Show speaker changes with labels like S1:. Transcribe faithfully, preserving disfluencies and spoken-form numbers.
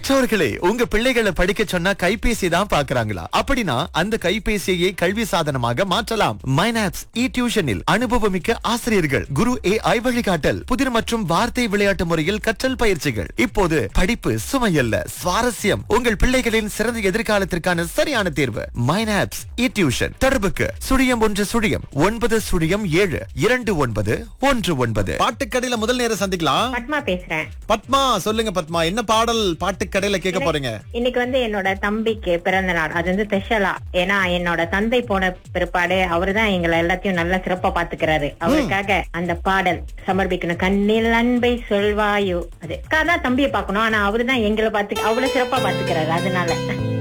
S1: பெற்றோர்களே, உங்க பிள்ளைகளை படிக்க சொன்னா கைபேசி தான் பாக்குறாங்களா? அப்படின்னா அந்த கைபேசியை கல்வி சாதனமாக மாற்றலாம். மைனாப்ஸ் இ டியூஷனில் அனுபவமிக்க ஆசிரியர்கள், குரு ஏ ஐ வழிகாட்டல், புதிர் மற்றும் வார்த்தை விளையாட்டு முறையில் கற்றல் பயிற்சிகள். இப்போது படிப்பு சுமையல்ல, சுவாரஸ்யம். உங்கள் பிள்ளைகளின் சிறந்த எதிர்காலத்திற்கான சரியான தேர்வு மைனாப்ஸ் இ டியூஷன். தொடர்புக்கு சுழியம் ஒன்று சுழியம் ஒன்பது சுழியம் ஏழு இரண்டு ஒன்பது ஒன்று ஒன்பது.
S2: பாட்டுக்கடையில முதல் நேரம் சந்திக்கலாம்.
S3: பத்மா பேசுறேன்.
S2: பத்மா, சொல்லுங்க பத்மா, என்ன பாடல் பாட்டுக்கடையில கேட்க போறீங்க?
S3: இன்னைக்கு வந்து என்னோட தம்பிக்கு பிறந்த நாள். அது வந்து ஸ்பெஷலா, ஏன்னா என்னோட தந்தை போன பிற்பாடு அவருதான் எங்களை எல்லாத்தையும் நல்லா சிறப்பா பாத்துக்கிறாரு. அவருக்காக அந்த பாடல் சமர்ப்பிக்கணும். கண்ணில் அன்பை சொல்வாயோ, அது தான் தம்பியை பாக்கணும். ஆனா அவருதான் எங்களை பாத்து அவ்வளவு சிறப்பா பாத்துக்கிறாரு. அதனால